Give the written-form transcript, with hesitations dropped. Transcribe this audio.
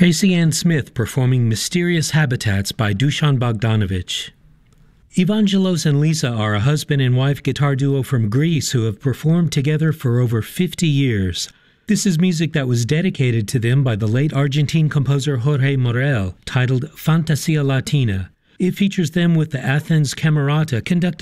Tracy Ann Smith performing Mysterious Habitats by Dusan Bogdanovich. Evangelos and Lisa are a husband and wife guitar duo from Greece who have performed together for over 50 years. This is music that was dedicated to them by the late Argentine composer Jorge Morel, titled Fantasia Latina. It features them with the Athens Camerata conducted